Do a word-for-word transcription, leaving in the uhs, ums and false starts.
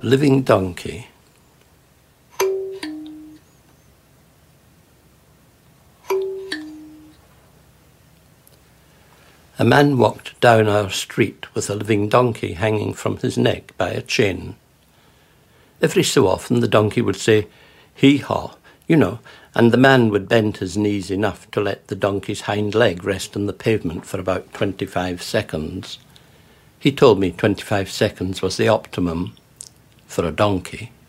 Living donkey. A man walked down our street with a living donkey hanging from his neck by a chain. Every so often the donkey would say, hee-haw, you know, and the man would bend his knees enough to let the donkey's hind leg rest on the pavement for about twenty-five seconds. He told me twenty-five seconds was the optimum for a donkey.